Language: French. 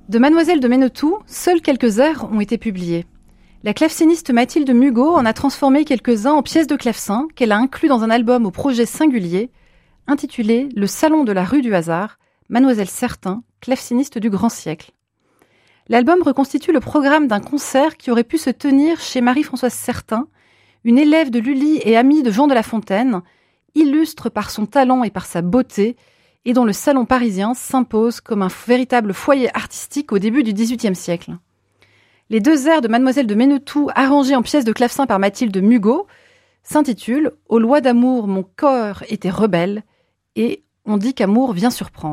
De Mademoiselle de Mennetou, seuls quelques airs ont été publiés. La claveciniste Mathilde Mugot en a transformé quelques-uns en pièces de clavecin qu'elle a inclus dans un album au projet singulier, intitulé « Le salon de la rue du hasard, Mademoiselle Certain, claveciniste du grand siècle ». L'album reconstitue le programme d'un concert qui aurait pu se tenir chez Marie-Françoise Certain, une élève de Lully et amie de Jean de La Fontaine, illustre par son talent et par sa beauté, et dont le salon parisien s'impose comme un véritable foyer artistique au début du XVIIIe siècle. Les deux airs de Mademoiselle de Mennetou, arrangés en pièces de clavecin par Mathilde Mugot, s'intitulent « Aux lois d'amour, mon cœur était rebelle » et « On dit qu'amour vient surprendre ».